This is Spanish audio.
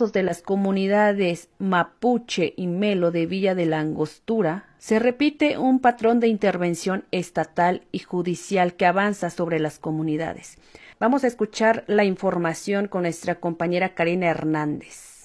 casos de las comunidades mapuche y melo de Villa de la Angostura, se repite un patrón de intervención estatal y judicial que avanza sobre las comunidades. Vamos a escuchar la información con nuestra compañera Karina Hernández.